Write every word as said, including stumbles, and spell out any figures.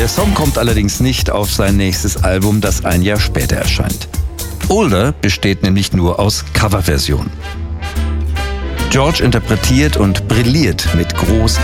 Der Song kommt allerdings nicht auf sein nächstes Album, das ein Jahr später erscheint. Older besteht nämlich nur aus Coverversionen. George interpretiert und brilliert mit groß